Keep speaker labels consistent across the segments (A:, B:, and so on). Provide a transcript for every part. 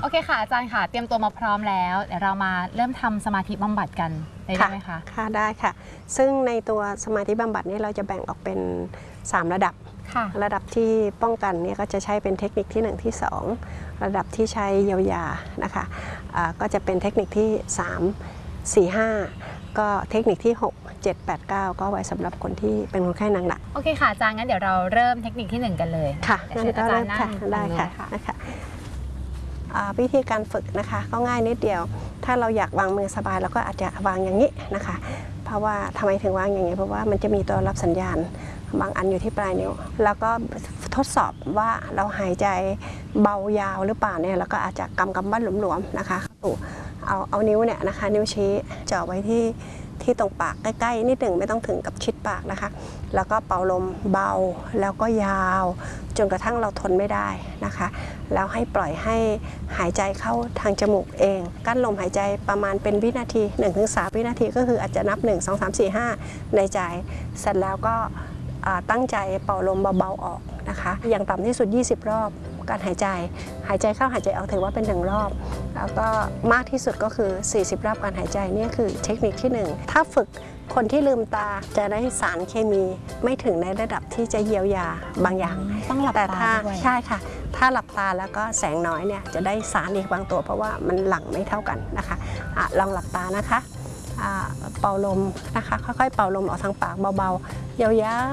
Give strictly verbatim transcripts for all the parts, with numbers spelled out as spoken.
A: เคค่ะอาจารย์ค่ะเตรียมตัวมาพร้อมแล้วเดี๋ยวเรามาเริ่มทำสมาธิบำบัดกันได้ไหมคะ
B: ค่ะได้ค่ะซึ่งในตัวสมาธิบำบัดนี้เราจะแบ่งออกเป็นสามระดับระดับที่ป้องกันเนี่ยก็จะใช้เป็นเทคนิคที่หนึ่งที่สองระดับที่ใช้เยียวยานะคะะก็จะเป็นเทคนิคที่สาม สี่ ห้าก็เทคนิคที่หก เจ็ด แปด เก้าก็ไว้สำหรับคนที่เป็นคนไข้หนัก
A: ๆโอเคค่ะอาจารย์งั้นเดี๋ยวเราเริ่มเทคนิคที่หนึ่งกันเลย
B: ค่ะงั้นก็เริ่มค่ะได้ค่ะนะคะวิธีการฝึกนะคะก็ง่ายนิดเดียวถ้าเราอยากวางมือสบายเราก็อาจจะวางอย่างนี้นะคะเพราะว่าทำไมถึงวางอย่างนี้เพราะว่ามันจะมีตัวรับสัญญาณบางอันอยู่ที่ปลายนิ้วแล้วก็ทดสอบว่าเราหายใจเบายาวหรือเปล่าเนี่ยแล้วก็อาจจะกำกำบั้นหลวมๆนะคะเอาเอานิ้วเนี่ยนะคะนิ้วชี้จ่อไว้ที่ที่ตรงปากใกล้ๆนิดหนึ่งไม่ต้องถึงกับชิดปากนะคะแล้วก็เป่าลมเบาแล้วก็ยาวจนกระทั่งเราทนไม่ได้นะคะแล้วให้ปล่อยให้หายใจเข้าทางจมูกเองกั้นลมหายใจประมาณเป็นวินาที หนึ่งถึงสาม วินาทีก็คืออาจจะนับหนึ่ง สอง สาม สี่ ห้าในใจเสร็จแล้วก็ตั้งใจเป่าลมเบาๆออกนะคะอย่างต่ำที่สุดยี่สิบรอบการหายใจหายใจเข้าหายใจออกถือว่าเป็นหนึ่งรอบแล้วก็มากที่สุดก็คือสี่สิบรอบการหายใจนี่คือเทคนิคที่หนึ่งถ้าฝึกคนที่ลืมตาจะได้สารเคมีไม่ถึงในระดับที่จะเยียวยาบางอย่าง
A: ต้องหลับตาด้วย
B: ใช่ค่ะถ้าหลับตาแล้วก็แสงน้อยเนี่ยจะได้สารอีกบางตัวเพราะว่ามันหลั่งไม่เท่ากันนะคะอะลองหลับตานะคะเป่าลมนะคะค่อยๆเป่าลมออกทางปากเบาๆยาว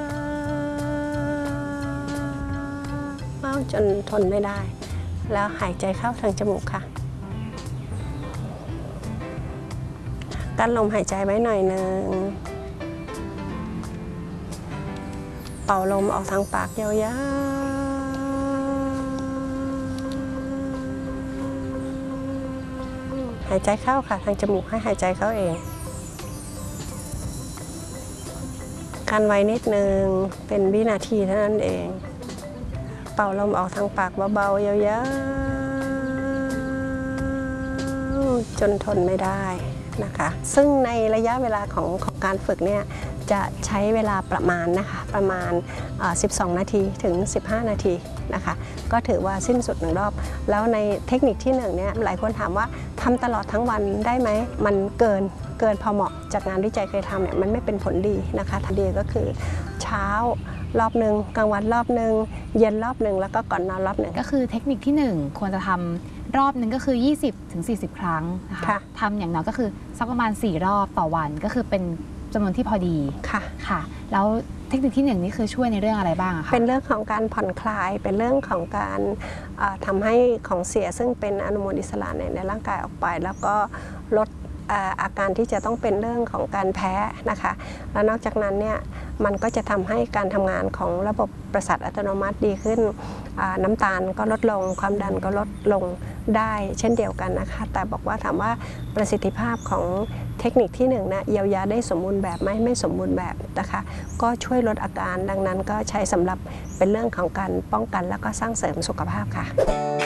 B: ๆจนทนไม่ได้แล้วหายใจเข้าทางจมูกค่ะกั้นลมหายใจไว้หน่อยนึงเป่าลมออกทางปากยาวๆหายใจเข้าค่ะทางจมูกให้หายใจเข้าเองกันไว้นิดนึงเป็นวินาทีเท่านั้นเองเป่าลมออกทางปากเบาๆยาวๆจนทนไม่ได้นะคะซึ่งในระยะเวลาของของการฝึกเนี่ยจะใช้เวลาประมาณนะคะประมาณสิบสองนาทีถึงสิบห้านาทีนะคะก็ถือว่าสิ้นสุดหนึ่งรอบแล้วในเทคนิคที่หนึ่งเนี่ยหลายคนถามว่าทำตลอดทั้งวันได้ไหมมันเกินเกินพอเหมาะจากงานวิจัยเคยทำเนี่ยมันไม่เป็นผลดีนะคะทันทีก็คือเช้ารอบหนึ่งกลางวันรอบหนึ่งเย็นรอบหนึ่งแล้วก็ก่อนนอนรอบหนึ่ง
A: ก็คือเทคนิคที่หนึ่งควรจะทำรอบหนึ่งก็คือ ยี่สิบถึงสี่สิบ ครั้งนะคะทำอย่างน้อยก็คือสักประมาณสี่รอบต่อวันก็คือเป็นจำนวนที่พอดี
B: ค่ะ
A: ค่ะแล้วเทคนิคที่หนึ่งนี่คือช่วยในเรื่องอะไรบ้างคะ
B: เป็นเรื่องของการผ่อนคลายเป็นเรื่องของการทำให้ของเสียซึ่งเป็นอนุมูลอิสระในร่างกายออกไปแล้วก็ลดอาการที่จะต้องเป็นเรื่องของการแพ้นะคะแล้วนอกจากนั้นเนี่ยมันก็จะทำให้การทำงานของระบบประสาทอัตโนมัติดีขึ้นน้ำตาลก็ลดลงความดันก็ลดลงได้เช่นเดียวกันนะคะแต่บอกว่าถามว่าประสิทธิภาพของเทคนิคที่หนึ่งนะเยียวยาได้สมบูรณ์แบบไหมไม่สมบูรณ์แบบนะคะก็ช่วยลดอาการดังนั้นก็ใช้สำหรับเป็นเรื่องของการป้องกันแล้วก็สร้างเสริมสุขภาพค่ะ